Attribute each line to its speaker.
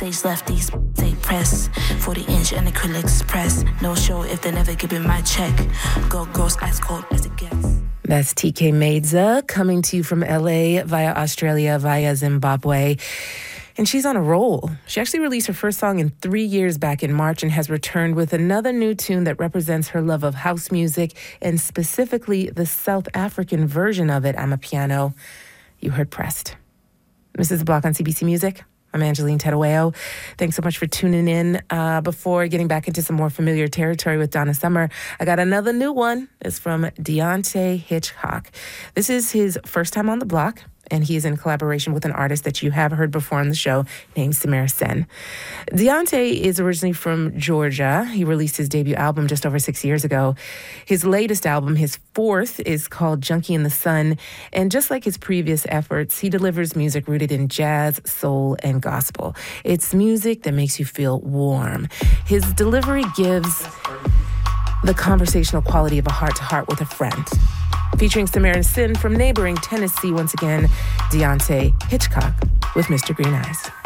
Speaker 1: stage lefties, they press 40-inch and acrylics press. No show if they never give me my check. Go gross, ice cold as it gets.
Speaker 2: That's TK Maidza coming to you from LA via Australia, via Zimbabwe. And she's on a roll. She actually released her first song in 3 years back in March and has returned with another new tune that represents her love of house music and specifically the South African version of it, Amapiano. You heard Pressed. This is The Block on CBC Music. I'm Angeline Tedaweo. Thanks so much for tuning in. Before getting back into some more familiar territory with Donna Summer, I got another new one. It's from Deontay Hitchcock. This is his first time on the block, and he is in collaboration with an artist that you have heard before on the show named Samira Sen. Deontay is originally from Georgia. He released his debut album just over 6 years ago. His latest album, his fourth, is called Junkie in the Sun. And just like his previous efforts, he delivers music rooted in jazz, soul, and gospel. It's music that makes you feel warm. His delivery gives the conversational quality of a heart-to-heart with a friend. Featuring Samira Sen from neighboring Tennessee, once again, Deontay Hitchcock with Mr. Green Eyes.